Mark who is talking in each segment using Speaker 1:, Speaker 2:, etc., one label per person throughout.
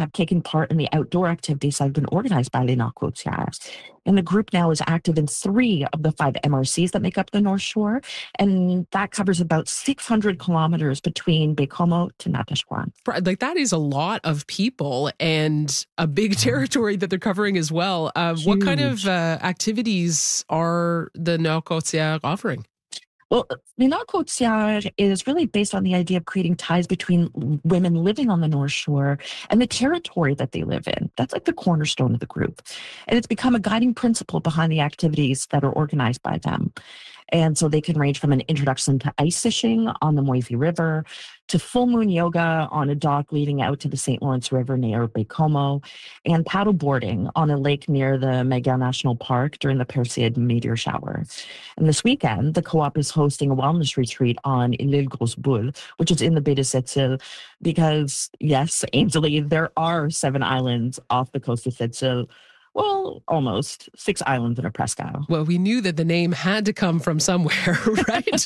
Speaker 1: have taken part in the outdoor activities that have been organized by Les Nord Côtières. And the group now is active in 3 of the 5 MRCs that make up the North Shore. And that covers about 600 kilometers between Baie-Comeau to Natashquan.
Speaker 2: Like, that is a lot of people and a big territory that they're covering as well. What kind of activities are the Nord Côtières offering?
Speaker 1: Well, Les Nord Côtières is really based on the idea of creating ties between women living on the North Shore and the territory that they live in. That's like the cornerstone of the group. And it's become a guiding principle behind the activities that are organized by them. And so they can range from an introduction to ice fishing on the Moisy River to full moon yoga on a dock leading out to the St. Lawrence River near Baie-Comeau, and paddle boarding on a lake near the Méga National Park during the Perseid meteor shower. And this weekend, the co-op is hosting a wellness retreat on l'Île Grosse Boule, which is in the Baie de Sept-Îles, because, yes, Ainsley, there are 7 islands off the coast of Sept-Îles. Well, almost 6 islands in a Presqu'île.
Speaker 2: Well, we knew that the name had to come from somewhere, right?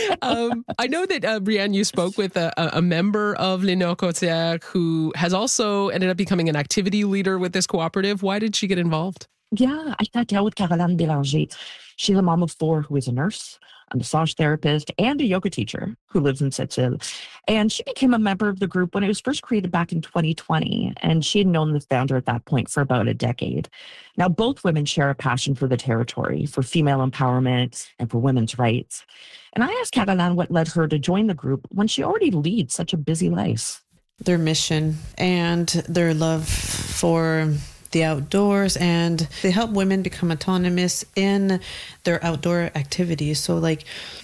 Speaker 2: I know that, Brianne, you spoke with a member of Les Nord Côtières who has also ended up becoming an activity leader with this cooperative. Why did she get involved?
Speaker 1: Yeah, I sat down with Caroline Bélanger. She's a mom of 4 who is a nurse, a massage therapist, and a yoga teacher who lives in Sept-Îles. And she became a member of the group when it was first created back in 2020. And she had known the founder at that point for about a decade. Now, both women share a passion for the territory, for female empowerment, and for women's rights. And I asked Caroline what led her to join the group when she already leads such a busy life.
Speaker 3: Their mission and their love for the outdoors, and they help women become autonomous in their outdoor activities. So like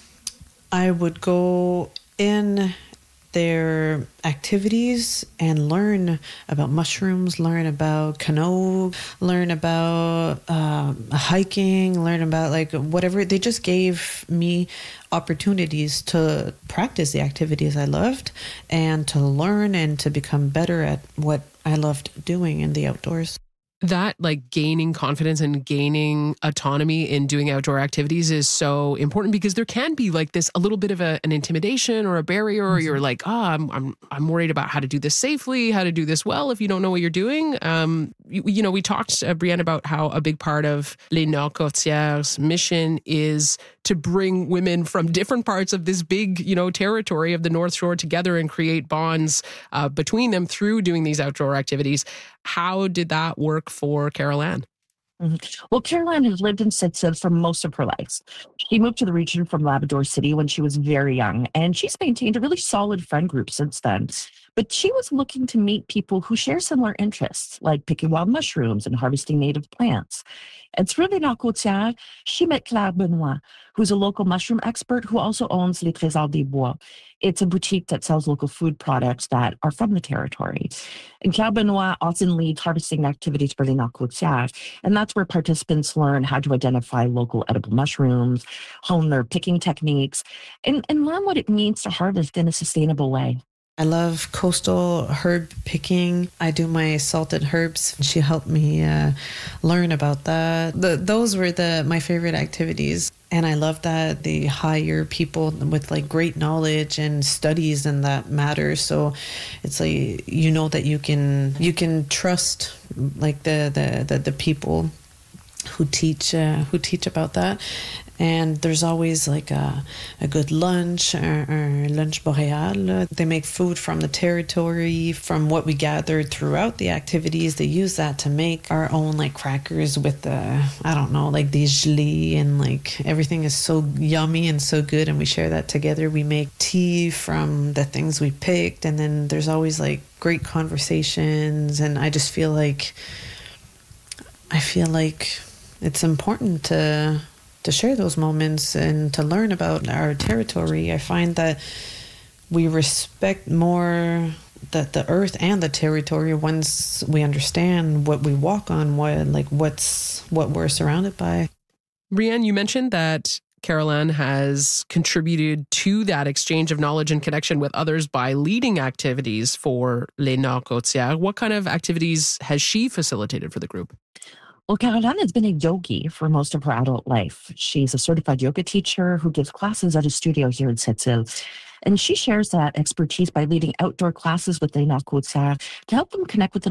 Speaker 3: I would go in their activities and learn about mushrooms, learn about canoe, learn about hiking, learn about like whatever. They just gave me opportunities to practice the activities I loved and to learn and to become better at what I loved doing in the outdoors.
Speaker 2: That, like, gaining confidence and gaining autonomy in doing outdoor activities is so important, because there can be like this a little bit of an intimidation or a barrier, or you're like, I'm worried about how to do this safely, how to do this well if you don't know what you're doing. We talked, Brianne, about how a big part of Les Nord Côtières' mission is to bring women from different parts of this big, territory of the North Shore together and create bonds between them through doing these outdoor activities. How did that work for Caroline?
Speaker 1: Well, Caroline has lived in Sept-Îles for most of her life. She moved to the region from Labrador City when she was very young, and she's maintained a really solid friend group since then. But she was looking to meet people who share similar interests, like picking wild mushrooms and harvesting native plants. And through Les Nord Côtières, she met Claire Benoit, who's a local mushroom expert who also owns Les Trésors des Bois. It's a boutique that sells local food products that are from the territory. And Claire Benoit often leads harvesting activities for Les Nord Côtières, and that's where participants learn how to identify local edible mushrooms, hone their picking techniques, and learn what it means to harvest in a sustainable way.
Speaker 3: I love coastal herb picking. I do my salted herbs. She helped me learn about that. Those were my favorite activities. And I love that they hire people with like great knowledge and studies, and that matters. So it's like, that you can trust like the people who teach about that. And there's always like a good lunch, or lunch boréal. They make food from the territory, from what we gathered throughout the activities. They use that to make our own like crackers with like des gelées, and like everything is so yummy and so good, and we share that together. We make tea from the things we picked, and then there's always like great conversations, and I just feel like it's important to share those moments and to learn about our territory. I find that we respect more the earth and the territory once we understand what we walk on, what we're surrounded by.
Speaker 2: Brianne, you mentioned that Caroline has contributed to that exchange of knowledge and connection with others by leading activities for Les Nord Côtières. What kind of activities has she facilitated for the group?
Speaker 1: Well, Caroline has been a yogi for most of her adult life. She's a certified yoga teacher who gives classes at a studio here in Sept-Îles. And she shares that expertise by leading outdoor classes with Les Nord Côtières to help them connect with the